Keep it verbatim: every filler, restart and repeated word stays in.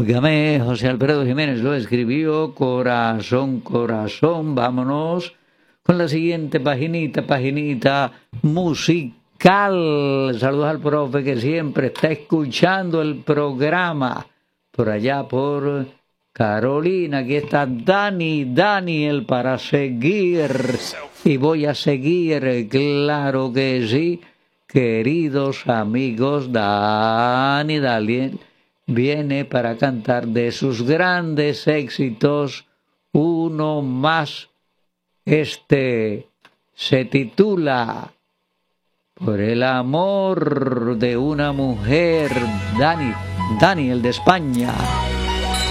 Óigame, José Alfredo Jiménez lo escribió, corazón, corazón, vámonos con la siguiente paginita, paginita musical. Saludos al profe que siempre está escuchando el programa por allá por Carolina. Aquí está Dani, Daniel para seguir y voy a seguir, claro que sí, queridos amigos. Dani, Daniel viene para cantar de sus grandes éxitos uno más. Este se titula Por el amor de una mujer. Dani, Daniel de España.